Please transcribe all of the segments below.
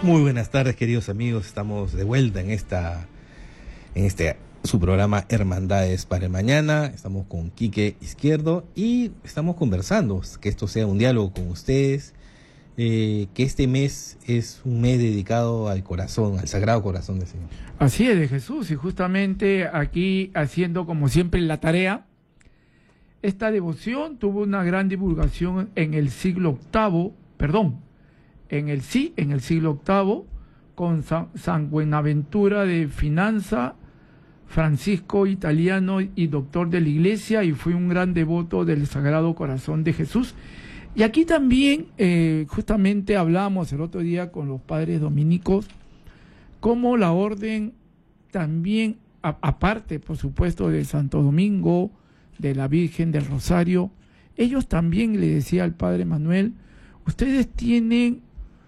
Muy buenas tardes, queridos amigos. Estamos de vuelta en su programa Hermandades para el Mañana. Estamos con Quique Izquierdo y estamos conversando, que esto sea un diálogo con ustedes, que este mes es un mes dedicado al corazón, al Sagrado Corazón del Señor. Así es, de Jesús, y justamente aquí haciendo como siempre la tarea. Esta devoción tuvo una gran divulgación en el siglo VIII, en el siglo VIII, con San Buenaventura de Finanza, Francisco Italiano y doctor de la Iglesia, y fue un gran devoto del Sagrado Corazón de Jesús. Y aquí también, justamente hablamos el otro día con los padres dominicos, cómo la orden también, aparte por supuesto de Santo Domingo, de la Virgen del Rosario, ellos también, le decía al padre Manuel, ustedes tienen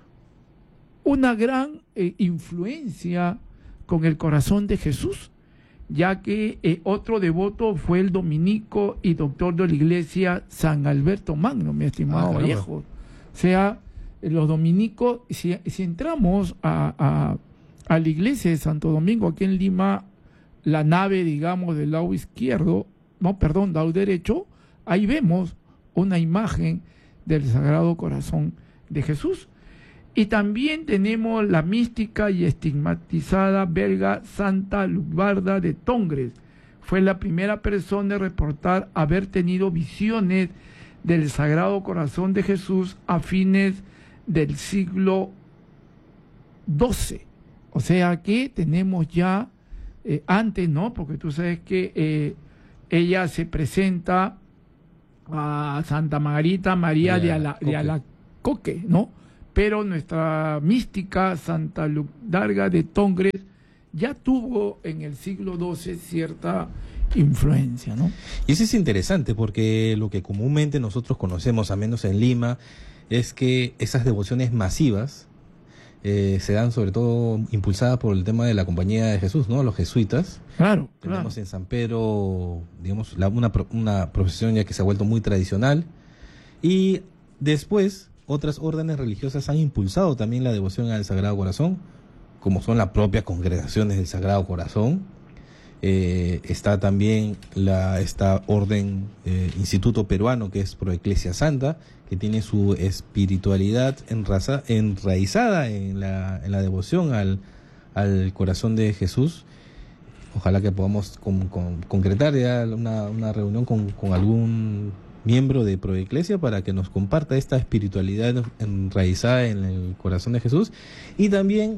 una gran influencia con el corazón de Jesús, ya que otro devoto fue el dominico y doctor de la Iglesia San Alberto Magno, mi estimado Vallejo. O sea, los dominicos, si entramos a la iglesia de Santo Domingo, aquí en Lima, la nave, digamos, del lado lado derecho, ahí vemos una imagen del Sagrado Corazón de Jesús. Y también tenemos la mística y estigmatizada belga Santa Lubarda de Tongres. Fue la primera persona en reportar haber tenido visiones del Sagrado Corazón de Jesús a fines del siglo XII. O sea que tenemos ya, antes, ¿no? Porque tú sabes que ella se presenta a Santa Margarita María de Alacoque, ¿no? Pero nuestra mística Santa Ludarga de Tongres ya tuvo en el siglo XII cierta influencia, ¿no? Y eso es interesante porque lo que comúnmente nosotros conocemos, al menos en Lima, es que esas devociones masivas se dan sobre todo impulsadas por el tema de la Compañía de Jesús, ¿no? Los jesuitas. Claro. Tenemos en San Pedro, digamos, una procesión ya que se ha vuelto muy tradicional. Y después, otras órdenes religiosas han impulsado también la devoción al Sagrado Corazón, como son las propias congregaciones del Sagrado Corazón. Está también esta orden, Instituto Peruano, que es Pro Ecclesia Santa, que tiene su espiritualidad enraizada en la devoción al corazón de Jesús. Ojalá que podamos concretar ya una reunión con algún miembro de Pro Ecclesia para que nos comparta esta espiritualidad enraizada en el corazón de Jesús. Y también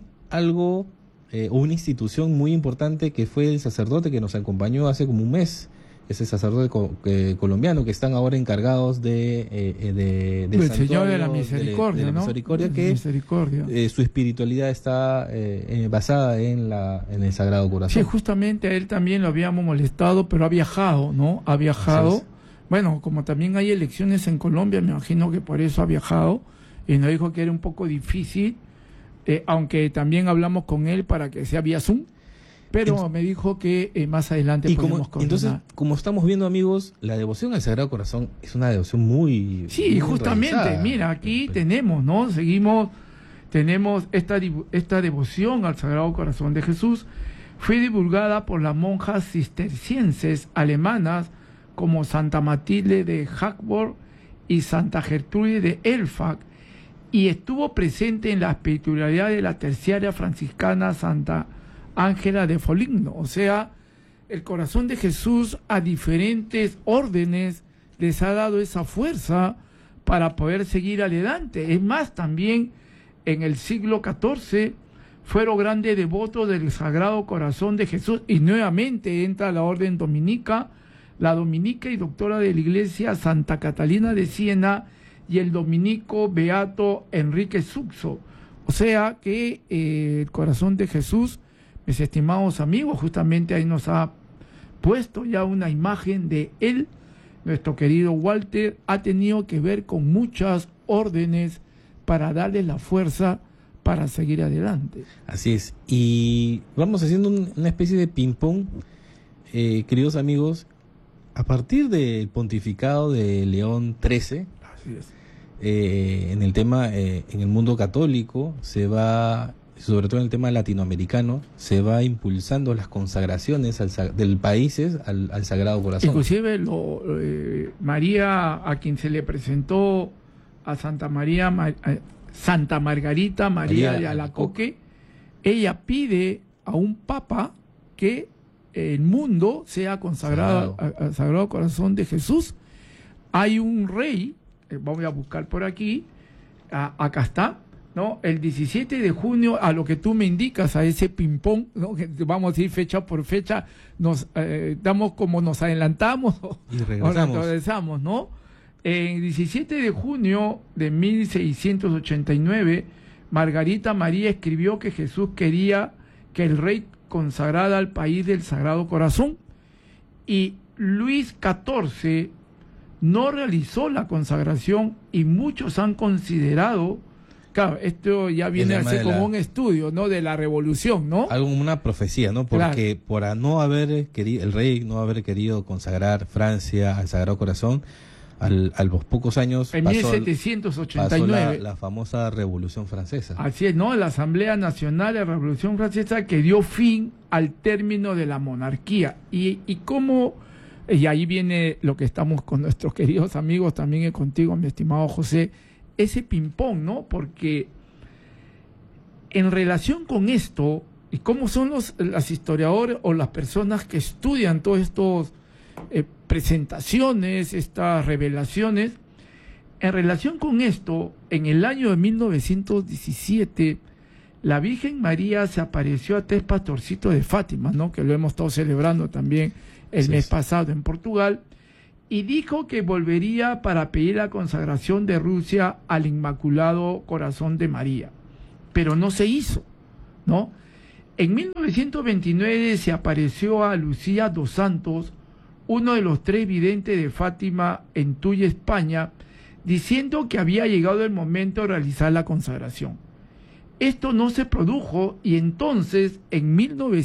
una institución muy importante que fue el sacerdote que nos acompañó hace como un mes, ese sacerdote colombiano, que están ahora encargados del Señor de la Misericordia, de la Misericordia, ¿no? Que su espiritualidad está basada en el Sagrado Corazón. Sí, justamente a él también lo habíamos molestado, pero ha viajado, ¿no? Ha viajado. Bueno, como también hay elecciones en Colombia, me imagino que por eso ha viajado, y nos dijo que era un poco difícil, aunque también hablamos con él para que sea vía Zoom, pero me dijo que más adelante podemos coordinar. Entonces, como estamos viendo, amigos, la devoción al Sagrado Corazón es una devoción muy... Sí, muy justamente, realizada. Mira, aquí tenemos, ¿no? Tenemos esta devoción al Sagrado Corazón de Jesús. Fue divulgada por las monjas cistercienses alemanas como Santa Matilde de Hackborn y Santa Gertrude de Elfach, y estuvo presente en la espiritualidad de la terciaria franciscana Santa Ángela de Foligno. O sea, el corazón de Jesús a diferentes órdenes les ha dado esa fuerza para poder seguir adelante. Es más, también en el siglo XIV fueron grandes devotos del Sagrado Corazón de Jesús, y nuevamente entra la orden dominica, la dominica y doctora de la Iglesia Santa Catalina de Siena y el dominico beato Enrique Suxo. O sea que el corazón de Jesús, mis estimados amigos, justamente ahí nos ha puesto ya una imagen de él. Nuestro querido Walter ha tenido que ver con muchas órdenes para darle la fuerza para seguir adelante. Así es. Y vamos haciendo una especie de ping-pong, queridos amigos. A partir del pontificado de León XIII, en el tema, en el mundo católico, se va, sobre todo en el tema latinoamericano, se va impulsando las consagraciones del países al Sagrado Corazón. Inclusive María, a quien se le presentó a Santa Margarita María de Alacoque, ella pide a un papa que el mundo sea consagrado al Sagrado Corazón de Jesús. Hay un rey, voy a buscar por aquí, acá está, ¿no? El 17 de junio, a lo que tú me indicas, a ese ping-pong, ¿no? Que vamos a ir fecha por fecha, nos damos como nos adelantamos y regresamos, ¿no? El 17 de junio de 1689, Margarita María escribió que Jesús quería que el rey consagrara al país del Sagrado Corazón, y Luis XIV no realizó la consagración, y muchos han considerado, claro, esto ya viene a ser como un estudio, ¿no?, de la revolución, ¿no? Algo como una profecía, ¿no? Porque por no haber querido, el rey no haber querido consagrar Francia al Sagrado Corazón, a los pocos años en 1789 pasó la famosa Revolución Francesa. Así es, ¿no? La Asamblea Nacional de la Revolución Francesa, que dio fin al término de la monarquía. Y ahí viene lo que estamos con nuestros queridos amigos, también contigo, mi estimado José, ese ping-pong, ¿no? Porque en relación con esto, y cómo son las historiadores o las personas que estudian todos estos presentaciones, estas revelaciones, en relación con esto, en el año de 1917, la Virgen María se apareció a tres pastorcitos de Fátima, ¿no?, que lo hemos estado celebrando también el mes pasado en Portugal, y dijo que volvería para pedir la consagración de Rusia al Inmaculado Corazón de María, pero no se hizo, ¿no? En 1929 se apareció a Lucía dos Santos, uno de los tres videntes de Fátima en Tulle, España, diciendo que había llegado el momento de realizar la consagración. Esto no se produjo, y entonces, en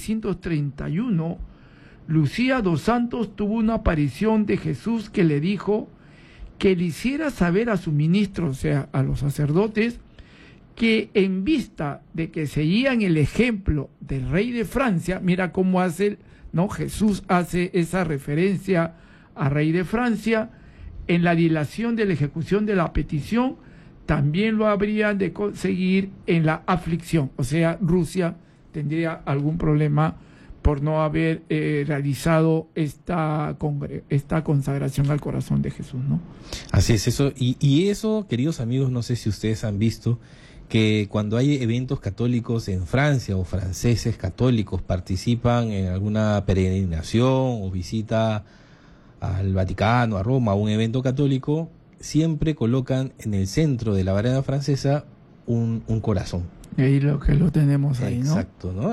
1931, Lucía dos Santos tuvo una aparición de Jesús que le dijo que le hiciera saber a su ministro, o sea, a los sacerdotes, que en vista de que seguían el ejemplo del rey de Francia, mira cómo hace, ¿no?, Jesús hace esa referencia a rey de Francia, en la dilación de la ejecución de la petición, también lo habrían de conseguir en la aflicción. O sea, Rusia tendría algún problema por no haber realizado esta consagración al corazón de Jesús, ¿no? Así es, eso. Y eso, queridos amigos, no sé si ustedes han visto que cuando hay eventos católicos en Francia o franceses católicos participan en alguna peregrinación o visita al Vaticano, a Roma, a un evento católico, siempre colocan en el centro de la barrera francesa un corazón. Y ahí lo tenemos ahí, ¿no? Exacto, ¿no?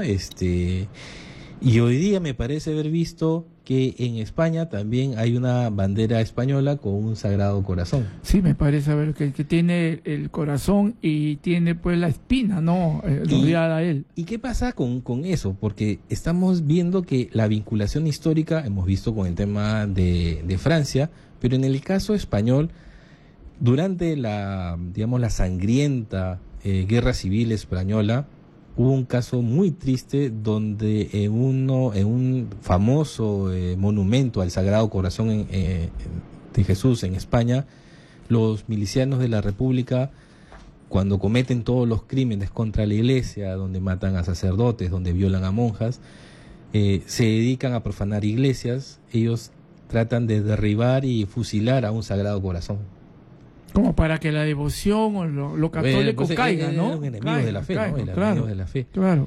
Y hoy día me parece haber visto que en España también hay una bandera española con un Sagrado Corazón. Sí, me parece haber que tiene el corazón y tiene pues la espina, ¿no?, rodeada a él. ¿Y qué pasa con eso? Porque estamos viendo que la vinculación histórica, hemos visto con el tema de Francia, pero en el caso español, durante la sangrienta guerra civil española, hubo un caso muy triste donde en un famoso monumento al Sagrado Corazón de Jesús en España, los milicianos de la República, cuando cometen todos los crímenes contra la iglesia, donde matan a sacerdotes, donde violan a monjas, se dedican a profanar iglesias. Ellos tratan de derribar y fusilar a un Sagrado Corazón. Como para que la devoción o lo católico caiga, ¿no? Eran enemigos de la fe, ¿no? Enemigos de la fe. Claro.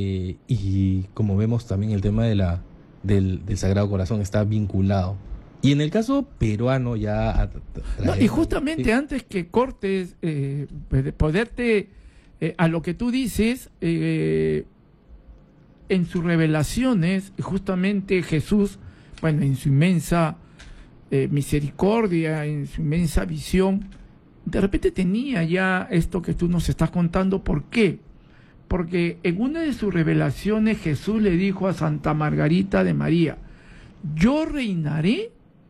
Y como vemos también el tema del Sagrado Corazón está vinculado. Y en el caso peruano ya... y justamente antes que cortes, poderte, a lo que tú dices, en sus revelaciones, justamente Jesús, bueno, en su inmensa misericordia, en su inmensa visión, de repente tenía ya esto que tú nos estás contando. ¿Por qué? Porque en una de sus revelaciones Jesús le dijo a Santa Margarita de María: yo reinaré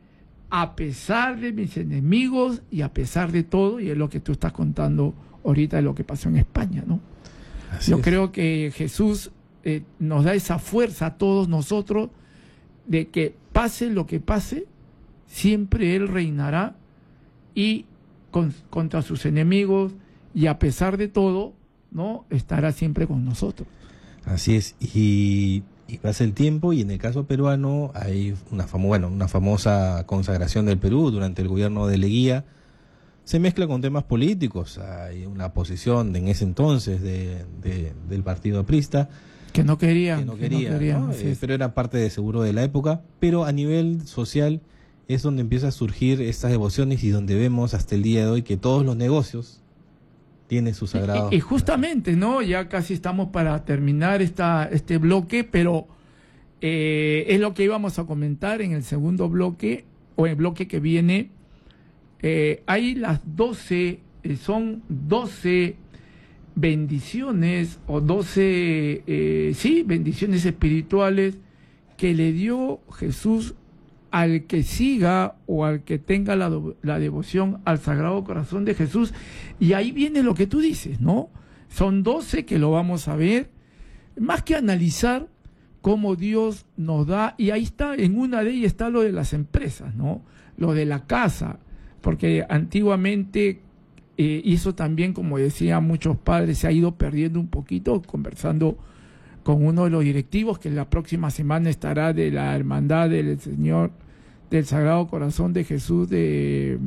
a pesar de mis enemigos y a pesar de todo, y es lo que tú estás contando ahorita de lo que pasó en España, ¿no? Yo creo que Jesús nos da esa fuerza a todos nosotros de que pase lo que pase, siempre Él reinará y contra sus enemigos, y a pesar de todo, ¿no?, estará siempre con nosotros. Así es, y pasa el tiempo, y en el caso peruano hay una famosa consagración del Perú durante el gobierno de Leguía. Se mezcla con temas políticos, hay una posición en ese entonces del partido aprista que no quería, ¿no? Pero era parte de seguro de la época. Pero a nivel social es donde empieza a surgir estas devociones, y donde vemos hasta el día de hoy que todos los negocios tienen su sagrado. Y justamente, ¿no? Ya casi estamos para terminar este bloque, pero es lo que íbamos a comentar en el segundo bloque, o el bloque que viene. Hay las 12, son 12 bendiciones, o 12, bendiciones espirituales que le dio Jesús al que siga o al que tenga la devoción al Sagrado Corazón de Jesús. Y ahí viene lo que tú dices, ¿no? Son 12 que lo vamos a ver, más que analizar cómo Dios nos da, y ahí está, en una de ellas está lo de las empresas, ¿no? Lo de la casa, porque antiguamente, y eso también, como decían muchos padres, se ha ido perdiendo un poquito, conversando con uno de los directivos que la próxima semana estará de la Hermandad del Señor del Sagrado Corazón de Jesús de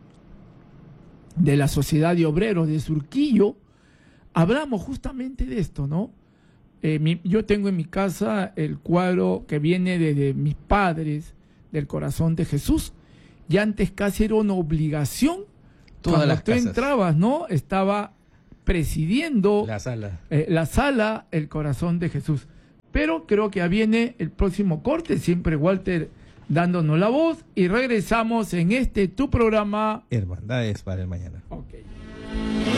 la Sociedad de Obreros de Surquillo. Hablamos justamente de esto, ¿no? Yo tengo en mi casa el cuadro que viene desde mis padres del Corazón de Jesús, y antes casi era una obligación. Cuando tú entrabas, ¿no?, estaba presidiendo la sala el Corazón de Jesús. Pero creo que viene el próximo corte, siempre Walter dándonos la voz, y regresamos en tu programa Hermandades para el Mañana. Okay.